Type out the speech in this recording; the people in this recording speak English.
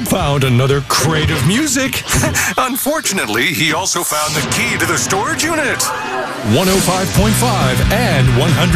Bob found another crate of music. Unfortunately, he also found the key to the storage unit. 105.5 and 100.